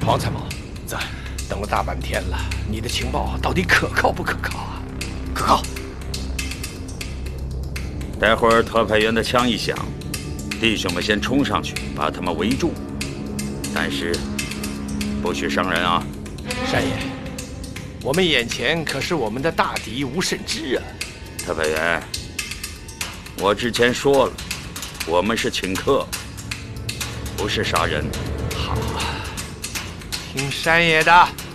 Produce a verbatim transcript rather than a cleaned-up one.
王参谋，在。等了大半天了，你的情报到底可靠不可靠啊？ 可靠。 待会儿特派员的枪一响，弟兄们先冲上去把他们围住，但是不许伤人啊！ 单爷，我们眼前可是我们的大敌吴慎之啊！ 特派员，我之前说了，我们是请客，不是杀人。 好，听单爷的。